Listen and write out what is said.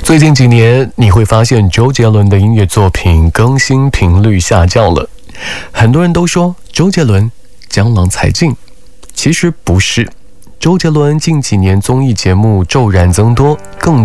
最近几年，你会发现周杰伦的音乐作品更新频率下降了。很多人都说周杰伦江郎才尽，其实不是。周杰伦近几年综艺节目骤然增多，更